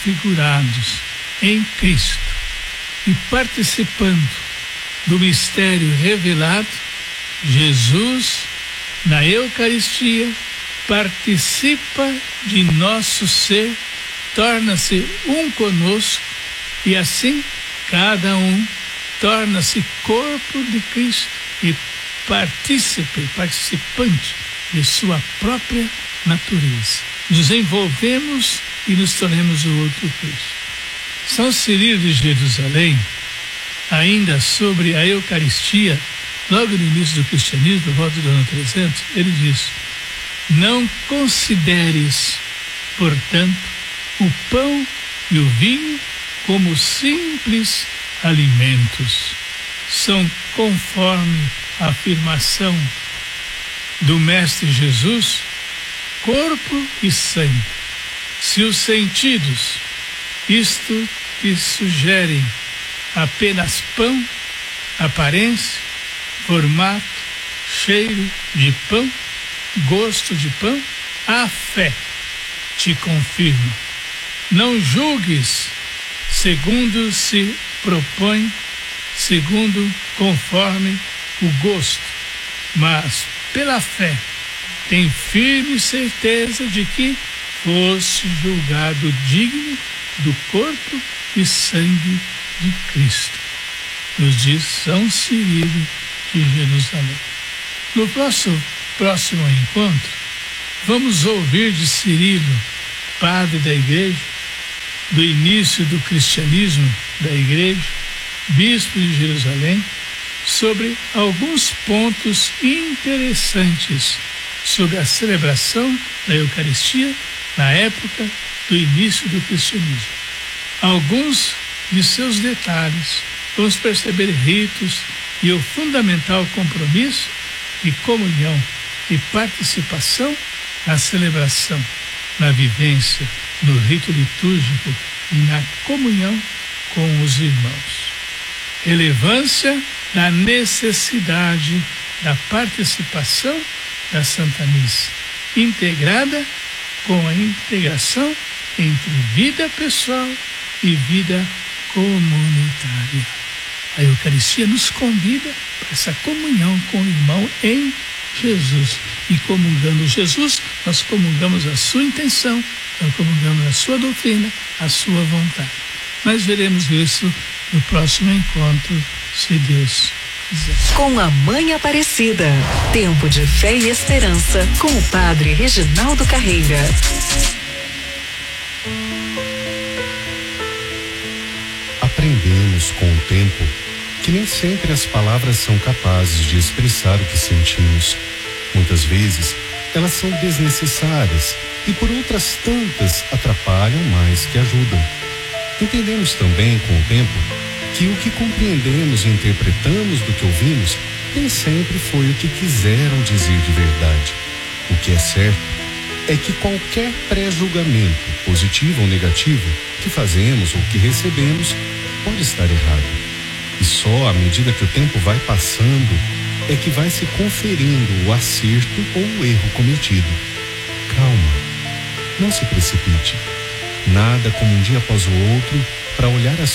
figurados em Cristo e participando do mistério revelado, Jesus, na Eucaristia, participa de nosso ser, torna-se um conosco e assim cada um torna-se corpo de Cristo e participante de sua própria natureza. Nos envolvemos e nos tornamos o outro Cristo. São Cirilo de Jerusalém, ainda sobre a Eucaristia, logo no início do cristianismo, por volta do ano 300, ele diz: não consideres, portanto, o pão e o vinho como simples alimentos. São, conforme a afirmação do Mestre Jesus, corpo e sangue. Se os sentidos, isto te sugerem apenas pão, aparência, formato, cheiro de pão, gosto de pão, a fé te confirma. Não julgues segundo se propõe, segundo conforme o gosto, mas pela fé tem firme certeza de que foste julgado digno do corpo e sangue de Cristo, nos diz São Cirilo de Jerusalém. No próximo encontro, vamos ouvir de Cirilo, padre da Igreja, do início do cristianismo da Igreja, bispo de Jerusalém, sobre alguns pontos interessantes sobre a celebração da Eucaristia na época do início do cristianismo. Alguns de seus detalhes, vamos perceber ritos e o fundamental compromisso de comunhão e participação na celebração, na vivência, no rito litúrgico e na comunhão com os irmãos. Relevância da necessidade da participação da Santa Missa, integrada com a integração entre vida pessoal e vida comunitária. A Eucaristia nos convida para essa comunhão com o irmão em Jesus. E comungando Jesus, nós comungamos a sua intenção, nós comungamos a sua doutrina, a sua vontade. Mas veremos isso no próximo encontro, se Deus quiser. Com a Mãe Aparecida, tempo de fé e esperança, com o Padre Reginaldo Carreira. Aprendemos com o tempo que nem sempre as palavras são capazes de expressar o que sentimos. Muitas vezes, elas são desnecessárias e por outras tantas atrapalham mais que ajudam. Entendemos também com o tempo que o que compreendemos e interpretamos do que ouvimos nem sempre foi o que quiseram dizer de verdade. O que é certo é que qualquer pré-julgamento, positivo ou negativo, que fazemos ou que recebemos, pode estar errado. E só à medida que o tempo vai passando é que vai se conferindo o acerto ou o erro cometido. Calma, não se precipite. Nada como um dia após o outro para olhar as